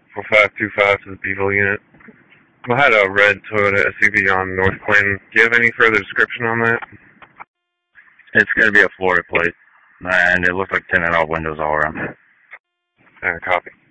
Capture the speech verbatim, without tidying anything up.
four five two five to the Beeville unit. I had a red Toyota S U V on North Clinton. Do you have any further description on that? It's going to be a Florida plate, and it looks like tinted out windows all around. Uh, copy.